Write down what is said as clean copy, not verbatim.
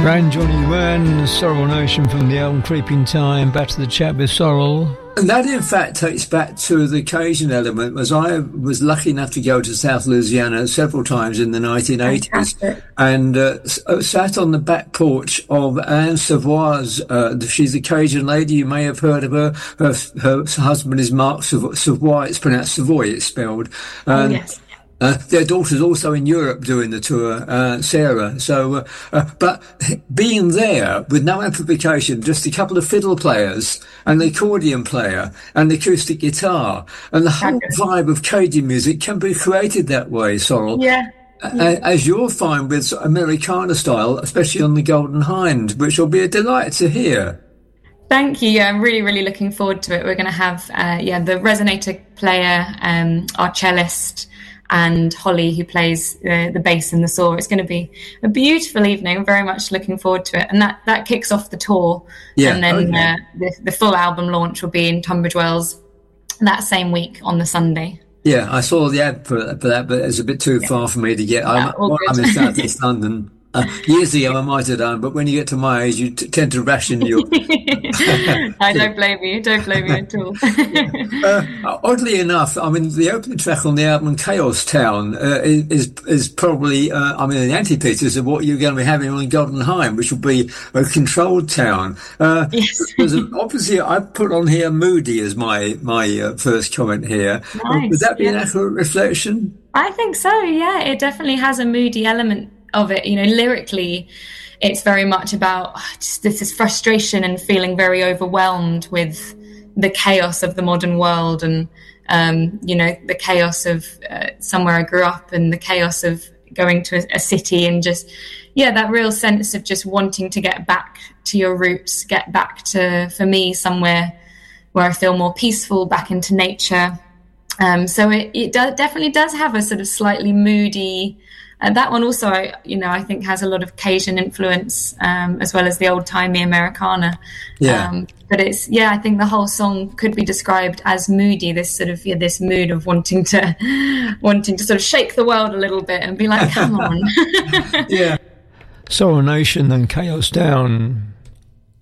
Grand Johnny Wan, Sorrel Nation from the album Creeping Time. Back to the chat with Sorrel. And that, in fact, takes back to the Cajun element, as I was lucky enough to go to South Louisiana several times in the 1980s. Fantastic. And sat on the back porch of Anne Savoy's. She's a Cajun lady. You may have heard of her. Her husband is Mark Savoy. It's pronounced Savoy, it's spelled. Yes. Their daughter's also in Europe doing the tour, Sarah. So, but being there with no amplification, just a couple of fiddle players and the accordion player and the acoustic guitar, and the whole vibe of Cajun music can be created that way, Sorrel. Yeah. As you'll find with Americana style, especially on the Golden Hind, which will be a delight to hear. Thank you. Yeah, I'm really, really looking forward to it. We're going to have, the resonator player, our cellist, and Holly, who plays the bass and the saw. It's going to be a beautiful evening. I'm very much looking forward to it. And that kicks off the tour. Yeah, and then the full album launch will be in Tunbridge Wells that same week on the Sunday. Yeah, I saw the ad for that, but it's a bit too far for me to get. I'm in South East London. Years ago I might have done, but when you get to my age, you tend to ration your... I don't blame you at all. Oddly enough, I mean, the opening track on the album Chaos Town is probably, the antithesis of what you're going to be having on Golden Hind, which will be a controlled town. Yes. Obviously, I put on here Moody as my first comment here. Nice. Would that be an accurate reflection? I think so, yeah. It definitely has a moody element of it. Lyrically, it's very much about just this frustration and feeling very overwhelmed with the chaos of the modern world, and the chaos of somewhere I grew up, and the chaos of going to a city, and just that real sense of just wanting to get back to your roots, get back to, for me, somewhere where I feel more peaceful, back into nature. So it definitely does have a sort of slightly moody. That one also, I think has a lot of Cajun influence, as well as the old-timey Americana. Yeah. But it's, I think the whole song could be described as moody, this sort of, this mood of wanting to sort of shake the world a little bit and be like, come on. Yeah. Sorrel Nation and Chaos Town.